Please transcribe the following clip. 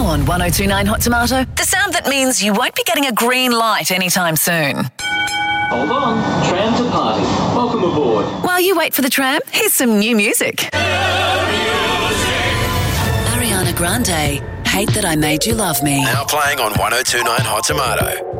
on 1029 Hot Tomato, the sound that means you won't be getting a green light anytime soon. Hold on, tram to party. Welcome aboard. While you wait for the tram, here's some new music. Ariana Grande, Hate That I Made You Love Me. Now playing on 1029 Hot Tomato.